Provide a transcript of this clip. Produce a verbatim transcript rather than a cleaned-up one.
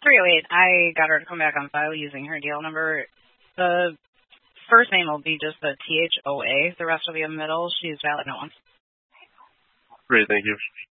three oh eight, I got her to come back on file using her deal number. The first name will be just the T H O A. The rest will be a middle. She's valid no one. Great, thank you.